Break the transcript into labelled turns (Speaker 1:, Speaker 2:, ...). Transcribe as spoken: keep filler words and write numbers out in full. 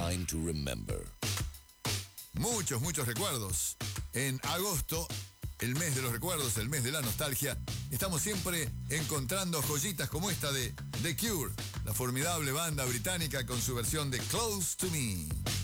Speaker 1: time to remember.
Speaker 2: Muchos, muchos recuerdos. En agosto, el mes de los recuerdos, el mes de la nostalgia, estamos siempre encontrando joyitas como esta de The Cure, la formidable banda británica con su versión de Close to Me.